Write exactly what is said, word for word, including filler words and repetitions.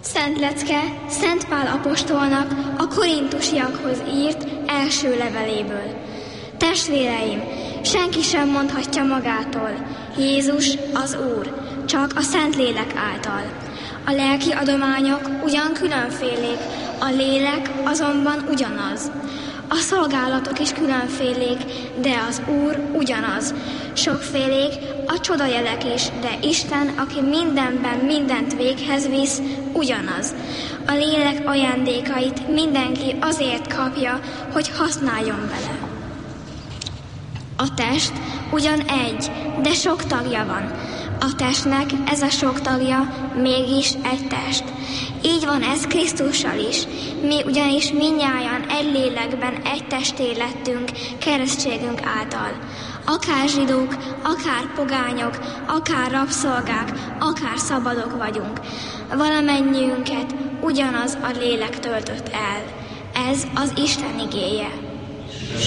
Szent lecke Szent Pál apostolnak a korintusiakhoz írt első leveléből. Testvéreim, senki sem mondhatja magától, Jézus az Úr, csak a Szentlélek által. A lelki adományok ugyan különfélék, a lélek azonban ugyanaz. A szolgálatok is különfélék, de az Úr ugyanaz. Sokfélék a csodajelek is, de Isten, aki mindenben mindent véghez visz, ugyanaz. A lélek ajándékait mindenki azért kapja, hogy használjon vele. A test ugyan egy, de sok tagja van. A testnek ez a sok tagja mégis egy test. Így van ez Krisztussal is. Mi ugyanis mindnyájan egy lélekben egy testé lettünk keresztségünk által. Akár zsidók, akár pogányok, akár rabszolgák, akár szabadok vagyunk. Valamennyiünket ugyanaz a lélek töltött el. Ez az Isten igéje.